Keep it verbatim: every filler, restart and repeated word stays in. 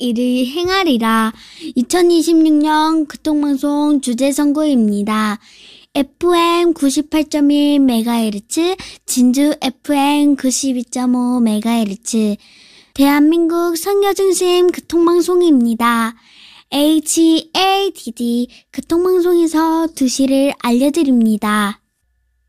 이를 행하리라. 이천이십육 년 교통방송 주제선거입니다. 에프엠 구십팔 점 일 메가헤르츠, 진주 에프엠 구십이 점 오 메가헤르츠, 대한민국 선교중심 교통방송입니다. 에이치에이디디 교통방송에서 두 시를 알려드립니다.